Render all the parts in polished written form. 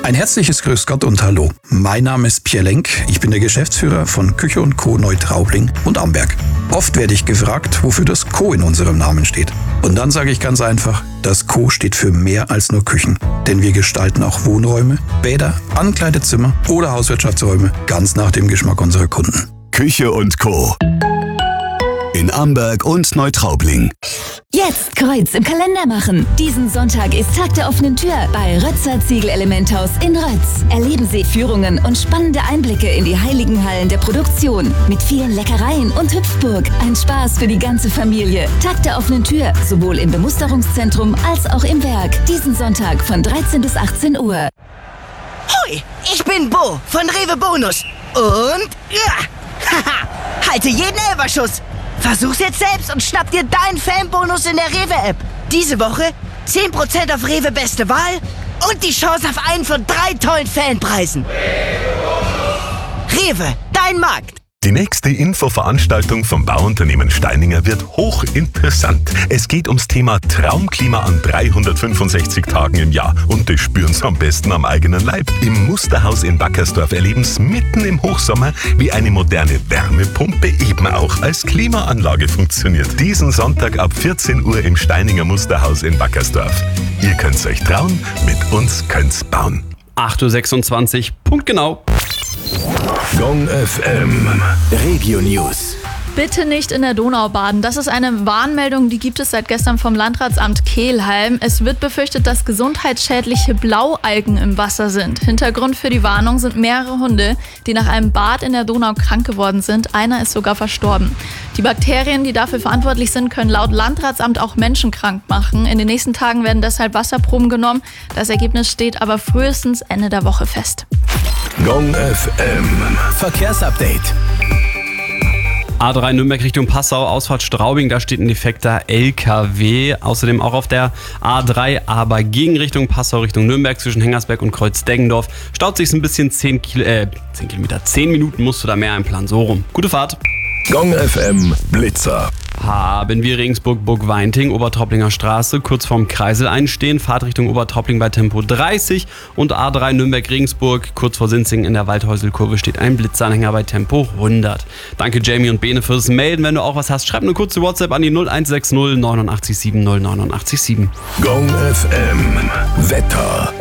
Ein herzliches Grüß Gott und Hallo. Mein Name ist Pierre Lenk. Ich bin der Geschäftsführer von Küche & Co. Neutraubling und Amberg. Oft werde ich gefragt, wofür das Co. in unserem Namen steht. Und dann sage ich ganz einfach, das Co. steht für mehr als nur Küchen. Denn wir gestalten auch Wohnräume, Bäder, Ankleidezimmer oder Hauswirtschaftsräume ganz nach dem Geschmack unserer Kunden. Küche & Co. in Amberg und Neutraubling. Jetzt Kreuz im Kalender machen. Diesen Sonntag ist Tag der offenen Tür bei Rötzer Ziegel-Elementhaus in Rötz. Erleben Sie Führungen und spannende Einblicke in die heiligen Hallen der Produktion. Mit vielen Leckereien und Hüpfburg. Ein Spaß für die ganze Familie. Tag der offenen Tür, sowohl im Bemusterungszentrum als auch im Werk. Diesen Sonntag von 13 bis 18 Uhr. Hoi, ich bin Bo von Rewe Bonus. Und haha, halte jeden Elferschuss. Versuch's jetzt selbst und schnapp dir deinen Fanbonus in der Rewe-App. Diese Woche 10% auf Rewe Beste Wahl und die Chance auf einen von 3 tollen Fanpreisen. Rewe, dein Markt. Die nächste Infoveranstaltung vom Bauunternehmen Steininger wird hochinteressant. Es geht ums Thema Traumklima an 365 Tagen im Jahr. Und das spüren Sie am besten am eigenen Leib. Im Musterhaus in Wackersdorf erleben Sie mitten im Hochsommer, wie eine moderne Wärmepumpe eben auch als Klimaanlage funktioniert. Diesen Sonntag ab 14 Uhr im Steininger Musterhaus in Wackersdorf. Ihr könnt's euch trauen, mit uns könnt's bauen. 8.26 Uhr, punktgenau. Gong FM Regio News. Bitte nicht in der Donau baden. Das ist eine Warnmeldung, die gibt es seit gestern vom Landratsamt Kelheim. Es wird befürchtet, dass gesundheitsschädliche Blaualgen im Wasser sind. Hintergrund für die Warnung sind mehrere Hunde, die nach einem Bad in der Donau krank geworden sind. Einer ist sogar verstorben. Die Bakterien, die dafür verantwortlich sind, können laut Landratsamt auch Menschen krank machen. In den nächsten Tagen werden deshalb Wasserproben genommen. Das Ergebnis steht aber frühestens Ende der Woche fest. Gong FM Verkehrsupdate. A3 Nürnberg Richtung Passau, Ausfahrt Straubing, da steht ein defekter LKW. Außerdem auch auf der A3, aber gegen Richtung Passau, Richtung Nürnberg zwischen Hengersberg und Kreuz-Deggendorf. Staut sich ein bisschen 10 Minuten musst du da mehr einplanen. So rum. Gute Fahrt. Gong FM Blitzer. Haben wir Regensburg, Burg-Weinting, Obertraublinger Straße, kurz vorm Kreisel einstehen, Fahrt Richtung Obertraubling bei Tempo 30 und A3 Nürnberg-Regensburg, kurz vor Sinzingen in der Waldhäuselkurve steht ein Blitzanhänger bei Tempo 100. Danke Jamie und Bene fürs Melden. Wenn du auch was hast, schreib eine kurze WhatsApp an die 0160 89 70 089 7. Gong FM Wetter.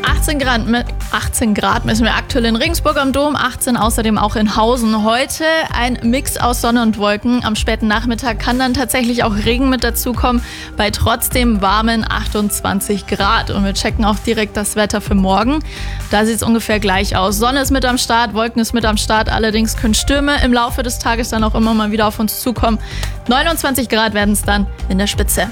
18 Grad messen wir aktuell in Regensburg am Dom, 18 außerdem auch in Hausen. Heute ein Mix aus Sonne und Wolken. Am späten Nachmittag kann dann tatsächlich auch Regen mit dazukommen, bei trotzdem warmen 28 Grad. Und wir checken auch direkt das Wetter für morgen. Da sieht es ungefähr gleich aus. Sonne ist mit am Start, Wolken ist mit am Start. Allerdings können Stürme im Laufe des Tages dann auch immer mal wieder auf uns zukommen. 29 Grad werden es dann in der Spitze.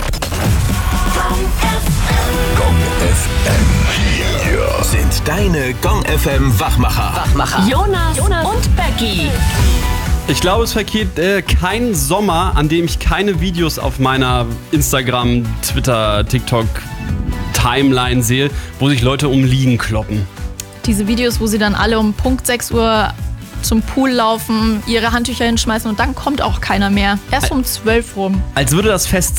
Gong FM. Hier sind deine Gong FM Wachmacher. Jonas und Becky. Ich glaube, es vergeht kein Sommer, an dem ich keine Videos auf meiner Instagram, Twitter, TikTok Timeline sehe, wo sich Leute um Liegen kloppen. Diese Videos, wo sie dann alle um Punkt 6 Uhr zum Pool laufen, ihre Handtücher hinschmeißen und dann kommt auch keiner mehr. Erst um 12 rum. Als würde das Fest